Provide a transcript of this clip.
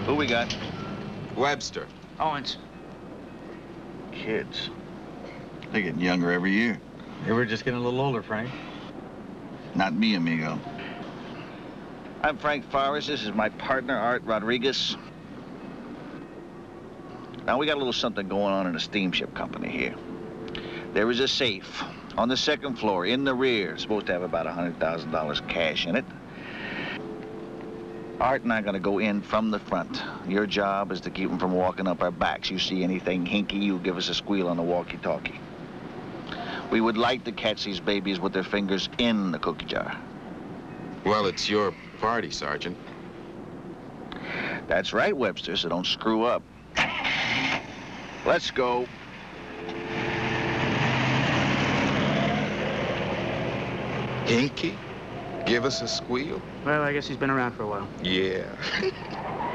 Who we got? Webster. Owens. Kids. They're getting younger every year. They were just getting a little older, Frank. Not me, amigo. I'm Frank Forrest. This is my partner, Art Rodriguez. Now, we got a little something going on in the steamship company here. There is a safe on the second floor in the rear. It's supposed to have about $100,000 cash in it. Art and I are going to go in from the front. Your job is to keep them from walking up our backs. You see anything hinky, you give us a squeal on the walkie-talkie. We would like to catch these babies with their fingers in the cookie jar. Well, it's your party, Sergeant. That's right, Webster, so don't screw up. Let's go. Hinky? Give us a squeal? Well, I guess he's been around for a while. Yeah.